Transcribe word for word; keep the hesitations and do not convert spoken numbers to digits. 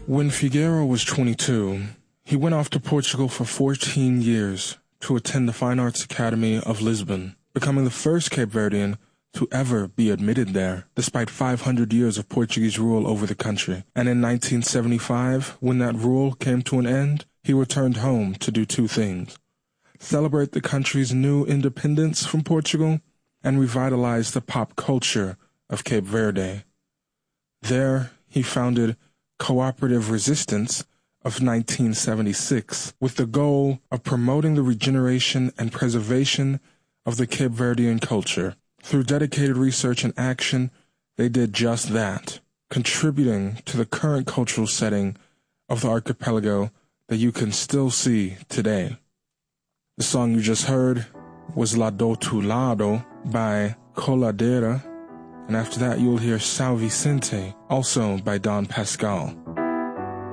When Figueiro was twenty-two, he went off to Portugal for fourteen years to attend the Fine Arts Academy of Lisbon, becoming the first Cape Verdean to ever be admitted there, despite five hundred years of Portuguese rule over the country. And in nineteen seventy-five, when that rule came to an end, he returned home to do two things: celebrate the country's new independence from Portugal and revitalize the pop culture of Cape Verde. There, he founded Cooperative Resistance of nineteen seventy-six, with the goal of promoting the regeneration and preservation of the Cape Verdean culture. Through dedicated research and action, they did just that, contributing to the current cultural setting of the archipelago that you can still see today. The song you just heard was La Do Tu Lado by Coladeira, and after that you'll hear São Vicente, also by Don Pascal.